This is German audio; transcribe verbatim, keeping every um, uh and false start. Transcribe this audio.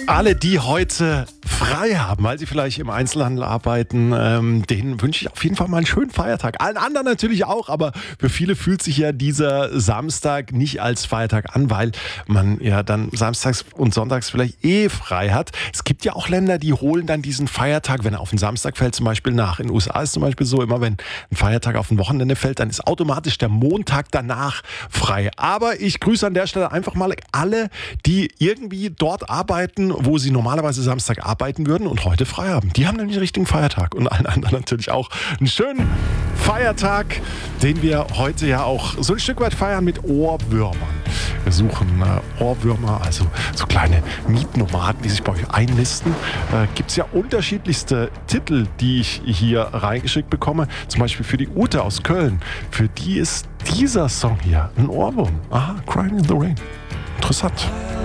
Alle, die heute frei haben, weil sie vielleicht im Einzelhandel arbeiten, ähm, denen wünsche ich auf jeden Fall mal einen schönen Feiertag. Allen anderen natürlich auch, aber für viele fühlt sich ja dieser Samstag nicht als Feiertag an, weil man ja dann samstags und sonntags vielleicht eh frei hat. Es gibt ja auch Länder, die holen dann diesen Feiertag, wenn er auf den Samstag fällt, zum Beispiel nach. In den U S A ist zum Beispiel so, immer wenn ein Feiertag auf ein Wochenende fällt, dann ist automatisch der Montag danach frei. Aber ich grüße an der Stelle einfach mal alle, die irgendwie dort arbeiten, wo sie normalerweise Samstag arbeiten würden und heute frei haben. Die haben nämlich einen richtigen Feiertag und allen anderen natürlich auch einen schönen Feiertag, den wir heute ja auch so ein Stück weit feiern mit Ohrwürmern. Wir suchen äh, Ohrwürmer, also so kleine Mietnomaden, die sich bei euch einnisten. Äh, Gibt es ja unterschiedlichste Titel, die ich hier reingeschickt bekomme. Zum Beispiel für die Ute aus Köln. Für die ist dieser Song hier ein Ohrwurm. Aha, Crying in the Rain. Interessant.